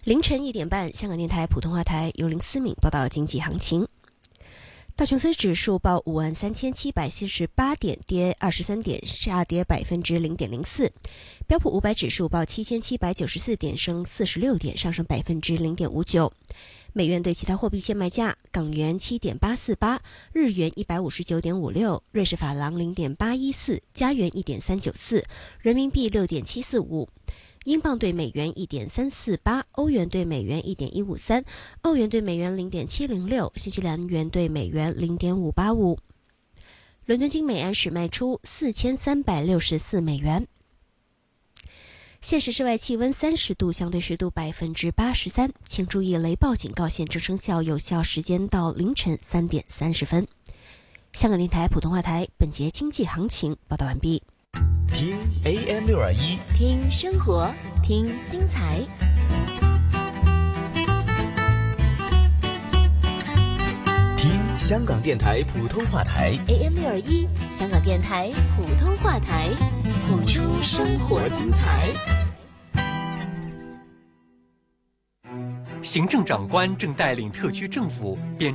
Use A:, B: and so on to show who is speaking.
A: 凌晨1点半，香港电台普通话台由林思敏报道经济行情。道琼斯指数报53748点，跌23点，下跌0.04%。标普500指数报7794点，升46点，上升0.59%。美元对其他货币现卖价：港元7.848，日元159.56，瑞士法郎0.814，加元1.394，人民币6.745。英镑对美元1.348，欧元对美元1.153，澳元对美元0.706，新西兰元对美元0.585。伦敦金每安士卖出4364美元。现时室外气温30度，相对湿度83%，请注意雷暴警告现正生效，有效时间到凌晨3点30分。香港电台普通话台本节经济行情报道完毕。
B: 听 AM621，
C: 听生活，听精彩。
B: 听香港电台普通话台
C: AM621，香港电台普通话台，谱出生活精彩。
D: 行政长官正带领特区政府编